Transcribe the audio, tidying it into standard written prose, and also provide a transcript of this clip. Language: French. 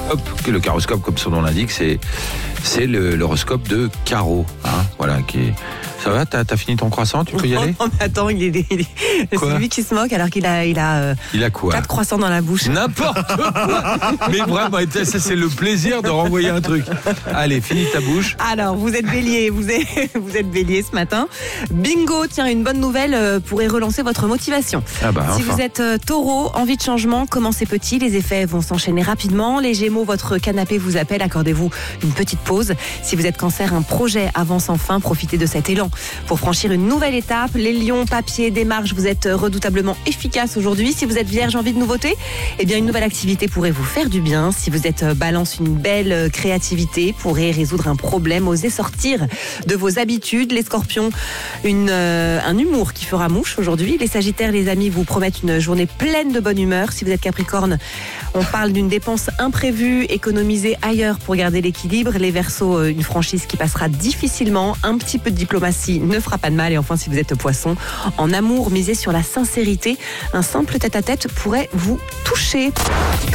Le caroscope, comme son nom l'indique, c'est l'horoscope de Caro. Hein, voilà, Ça va, t'as fini ton croissant, tu peux y aller? Non, mais attends, c'est lui qui se moque alors qu'il a il a quoi? 4 croissants dans la bouche. N'importe quoi. Mais vraiment, ça c'est le plaisir de renvoyer un truc. Allez, finis ta bouche. Alors, vous êtes bélier, vous êtes bélier ce matin. Bingo, tiens, une bonne nouvelle pourrait relancer votre motivation. Si vous êtes taureau, envie de changement, commencez petit, les effets vont s'enchaîner rapidement. Les gémeaux, votre canapé vous appelle, accordez-vous une petite pause. Si vous êtes cancer, un projet avance enfin, profitez de cet élan pour franchir une nouvelle étape. Les lions, papier, démarche, vous êtes redoutablement efficace aujourd'hui. Si vous êtes vierge, envie de nouveauté, eh bien une nouvelle activité pourrait vous faire du bien. Si vous êtes balance, une belle créativité pourrait résoudre un problème. Osez sortir de vos habitudes. Les scorpions, un humour qui fera mouche aujourd'hui. Les sagittaires, les amis, vous promettent une journée pleine de bonne humeur. Si vous êtes capricorne, on parle d'une dépense imprévue, économisez ailleurs pour garder l'équilibre. Les verseaux, une franchise qui passera difficilement. Un petit peu de diplomatie ne fera pas de mal. Et enfin, si vous êtes poisson, en amour, misez sur la sincérité. Un simple tête-à-tête pourrait vous toucher.